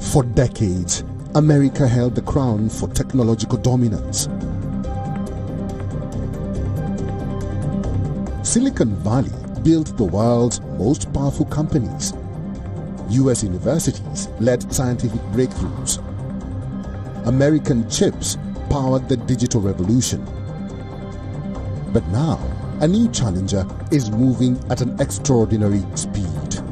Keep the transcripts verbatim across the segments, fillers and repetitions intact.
For decades, America held the crown for technological dominance. Silicon Valley built the world's most powerful companies. U S universities led scientific breakthroughs. American chips powered the digital revolution. But now, a new challenger is moving at an extraordinary speed.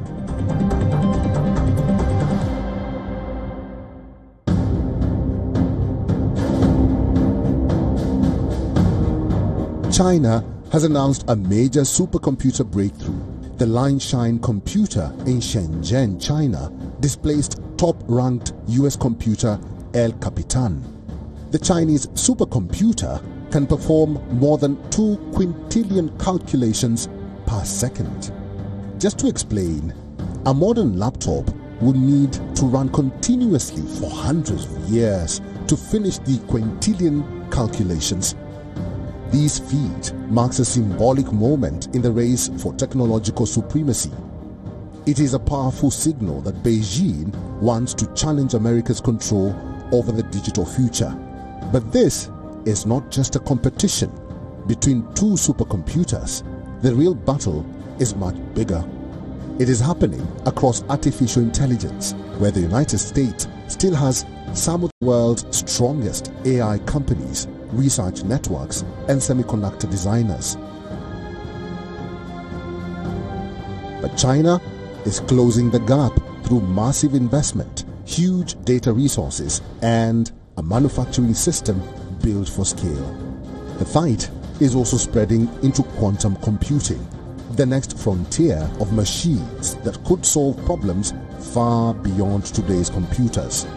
China has announced a major supercomputer breakthrough. The Lineshine computer in Shenzhen, China, displaced top-ranked U S computer El Capitan. The Chinese supercomputer can perform more than two quintillion calculations per second. Just to explain, a modern laptop would need to run continuously for hundreds of years to finish the quintillion calculations. This feat marks a symbolic moment in the race for technological supremacy. It is a powerful signal that Beijing wants to challenge America's control over the digital future. But this is not just a competition between two supercomputers. The real battle is much bigger. It is happening across artificial intelligence, where the United States still has some of the world's strongest A I companies, research networks, and semiconductor designers. But China is closing the gap through massive investment, huge data resources, and a manufacturing system built for scale. The fight is also spreading into quantum computing, the next frontier of machines that could solve problems far beyond today's computers.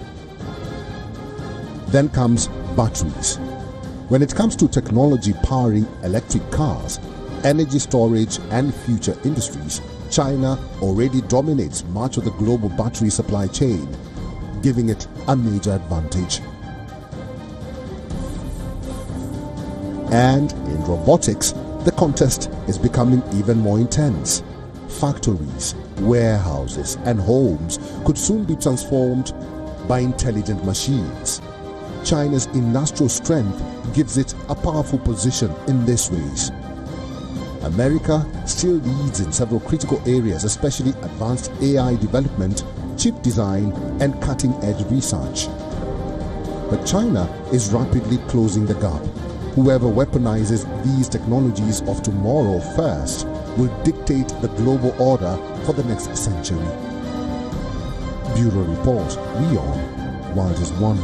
Then comes batteries. When it comes to technology powering electric cars, energy storage, and future industries, China already dominates much of the global battery supply chain, giving it a major advantage. And in robotics, the contest is becoming even more intense. Factories, warehouses, and homes could soon be transformed by intelligent machines. China's industrial strength gives it a powerful position in this race. America still leads in several critical areas, especially advanced A I development, chip design, and cutting-edge research. But China is rapidly closing the gap. Whoever weaponizes these technologies of tomorrow first will dictate the global order for the next century. Bureau Report, WION, World is One.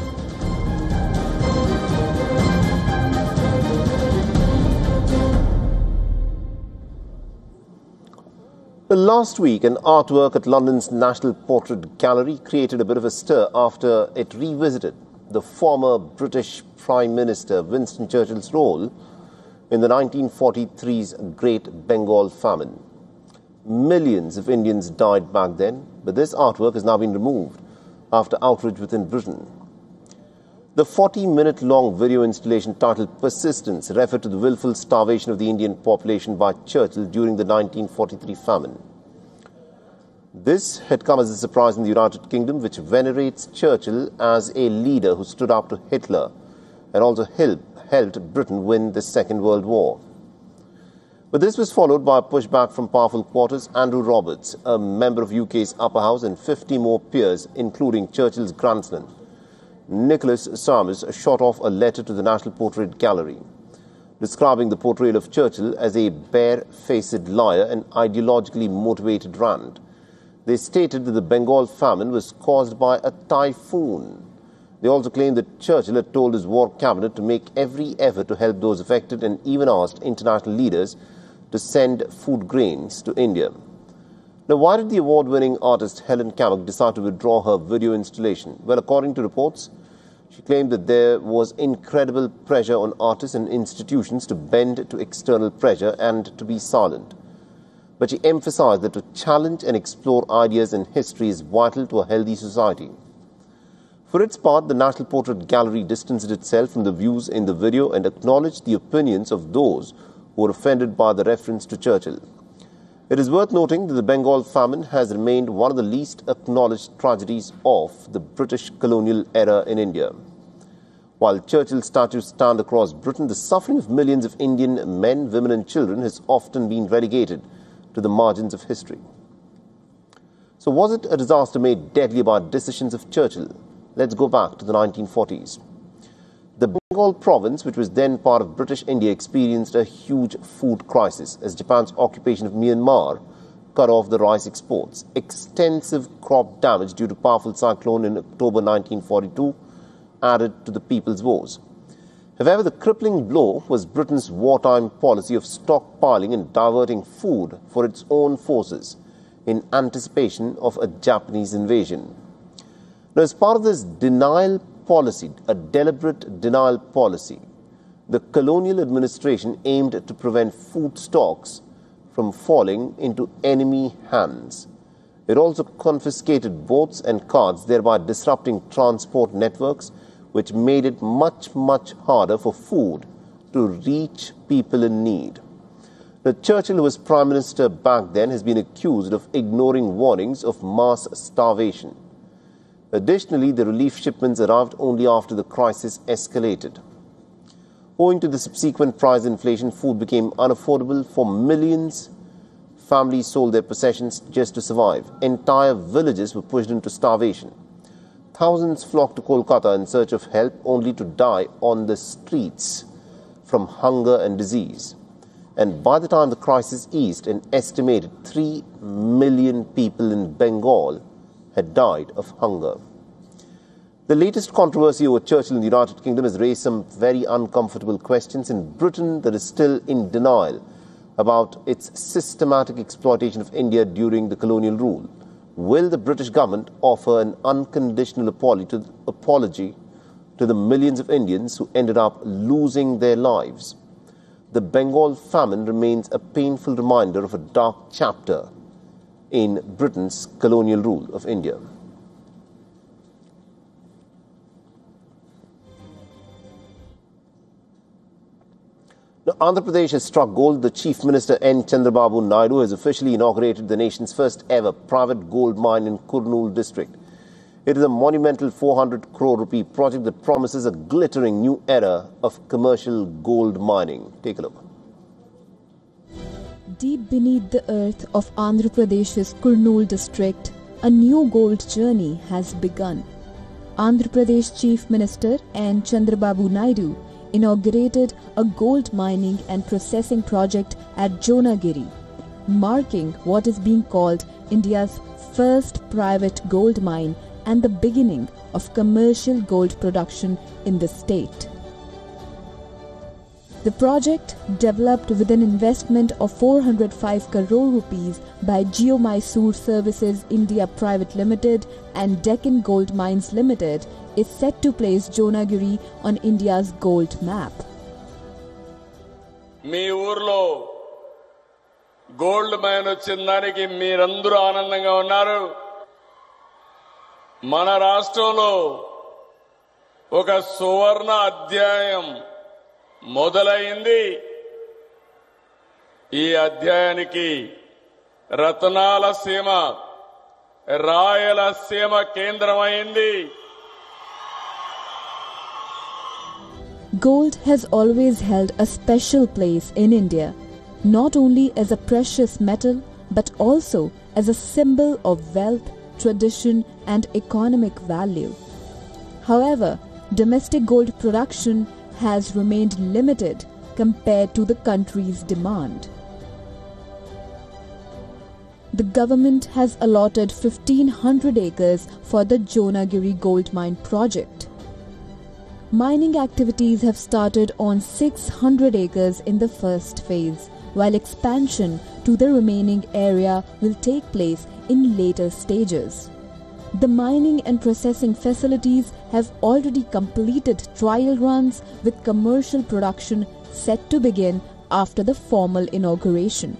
Last week, an artwork at London's National Portrait Gallery created a bit of a stir after it revisited the former British Prime Minister Winston Churchill's role in the nineteen forty-three's Great Bengal Famine. Millions of Indians died back then, but this artwork has now been removed after outrage within Britain. The forty-minute-long video installation titled Persistence referred to the willful starvation of the Indian population by Churchill during the nineteen forty-three famine. This had come as a surprise in the United Kingdom, which venerates Churchill as a leader who stood up to Hitler and also helped Britain win the Second World War. But this was followed by a pushback from powerful quarters. Andrew Roberts, a member of U K's upper house, and fifty more peers, including Churchill's grandson, Nicholas Sarmis, shot off a letter to the National Portrait Gallery, describing the portrayal of Churchill as a bare-faced liar and ideologically motivated rant. They stated that the Bengal famine was caused by a typhoon. They also claimed that Churchill had told his war cabinet to make every effort to help those affected and even asked international leaders to send food grains to India. Now, why did the award-winning artist Helen Kamak decide to withdraw her video installation? Well, according to reports, she claimed that there was incredible pressure on artists and institutions to bend to external pressure and to be silent. But she emphasized that to challenge and explore ideas and history is vital to a healthy society. For its part, the National Portrait Gallery distanced itself from the views in the video and acknowledged the opinions of those who were offended by the reference to Churchill. It is worth noting that the Bengal famine has remained one of the least acknowledged tragedies of the British colonial era in India. While Churchill statues stand across Britain, the suffering of millions of Indian men, women and children has often been relegated to the margins of history. So was it a disaster made deadly by decisions of Churchill? Let's go back to the nineteen forties. The Bengal province, which was then part of British India, experienced a huge food crisis as Japan's occupation of Myanmar cut off the rice exports. Extensive crop damage due to powerful cyclone in October nineteen forty-two added to the People's Wars. However, the crippling blow was Britain's wartime policy of stockpiling and diverting food for its own forces in anticipation of a Japanese invasion. Now, as part of this denial policy, a deliberate denial policy, the colonial administration aimed to prevent food stocks from falling into enemy hands. It also confiscated boats and carts, thereby disrupting transport networks, which made it much, much harder for food to reach people in need. Now, Churchill, who was Prime Minister back then, has been accused of ignoring warnings of mass starvation. Additionally, the relief shipments arrived only after the crisis escalated. Owing to the subsequent price inflation, food became unaffordable for millions. Families sold their possessions just to survive. Entire villages were pushed into starvation. Thousands flocked to Kolkata in search of help, only to die on the streets from hunger and disease. And by the time the crisis eased, an estimated three million people in Bengal had died of hunger. The latest controversy over Churchill in the United Kingdom has raised some very uncomfortable questions. In Britain, that is still in denial about its systematic exploitation of India during the colonial rule. Will the British government offer an unconditional apology to the millions of Indians who ended up losing their lives? The Bengal famine remains a painful reminder of a dark chapter in Britain's colonial rule of India. Now, Andhra Pradesh has struck gold. The Chief Minister N. Chandrababu Naidu has officially inaugurated the nation's first ever private gold mine in Kurnool district. It is a monumental four hundred crore rupee project that promises a glittering new era of commercial gold mining. Take a look. Deep beneath the earth of Andhra Pradesh's Kurnool district, a new gold journey has begun. Andhra Pradesh Chief Minister N. Chandrababu Naidu inaugurated a gold mining and processing project at Jonagiri, marking what is being called India's first private gold mine and the beginning of commercial gold production in the state. The project, developed with an investment of four hundred five crore rupees by Geo Mysore Services India Private Limited and Deccan Gold Mines Limited, is set to place Jonagiri on India's gold map. మీ ఊర్లో gold mine వచ్చిన దానికి మీరందరూ ఆనందంగా ఉన్నారు. మన రాష్ట్రంలో ఒక సువర్ణ అధ్యాయం మొదలైంది. ఈ అధ్యాయానికి రత్నాల సీమ, Rayalaseema కేంద్రమైంది. Gold has always held a special place in India, not only as a precious metal but also as a symbol of wealth, tradition and economic value. However, domestic gold production has remained limited compared to the country's demand. The government has allotted fifteen hundred acres for the Jonagiri gold mine project. Mining activities have started on six hundred acres in the first phase, while expansion to the remaining area will take place in later stages. The mining and processing facilities have already completed trial runs, with commercial production set to begin after the formal inauguration.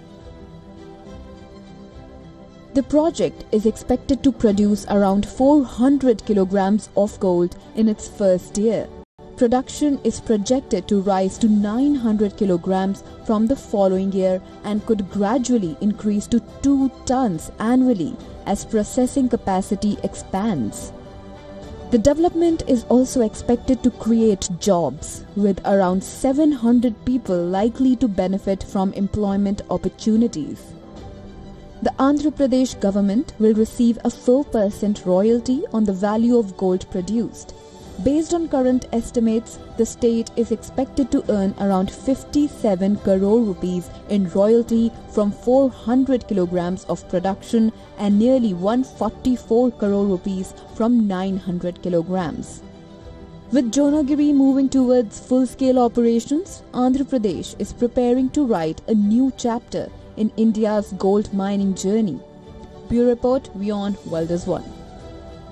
The project is expected to produce around four hundred kilograms of gold in its first year. Production is projected to rise to nine hundred kilograms from the following year and could gradually increase to two tons annually as processing capacity expands. The development is also expected to create jobs, with around seven hundred people likely to benefit from employment opportunities. The Andhra Pradesh government will receive a four percent royalty on the value of gold produced. Based on current estimates, the state is expected to earn around fifty-seven crore rupees in royalty from four hundred kilograms of production and nearly one hundred forty-four crore rupees from nine hundred kilograms. With Jonagiri moving towards full-scale operations, Andhra Pradesh is preparing to write a new chapter in India's gold mining journey. Bureau Report, Beyond World is One.